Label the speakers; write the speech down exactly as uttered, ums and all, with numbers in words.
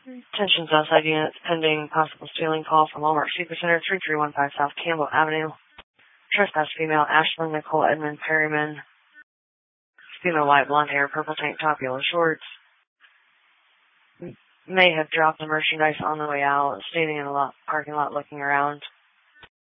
Speaker 1: Tensions outside units pending possible stealing call from Walmart Supercenter, three three one five South Campbell Avenue. Trespass female Ashlyn Nicole Edmund Perryman. Female white blonde hair, purple tank top, yellow shorts. May have dropped the merchandise on the way out, standing in a lot, parking lot looking around.